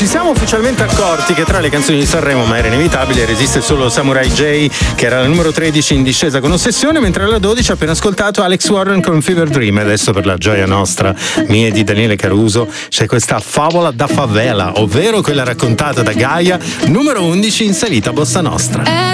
ci siamo ufficialmente accorti che tra le canzoni di Sanremo, ma era inevitabile, resiste solo Samurai J, che era la numero 13 in discesa con Ossessione, mentre alla 12 ha appena ascoltato Alex Warren con Fever Dream. E adesso, per la gioia nostra, mia e di Daniele Caruso, c'è questa Favola da favela, ovvero quella raccontata da Gaia, numero 11 in salita Bossa Nostra.